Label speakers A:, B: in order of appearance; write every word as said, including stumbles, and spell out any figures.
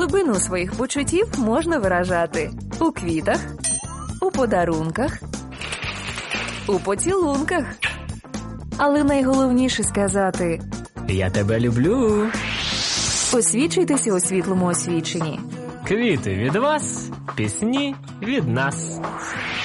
A: Глибину своїх почуттів можна виражати у квітах, у подарунках, у поцілунках. Але найголовніше сказати
B: Я тебе люблю.
A: «Освічуйтеся у світлому освіченні».
B: Квіти від вас, пісні від нас.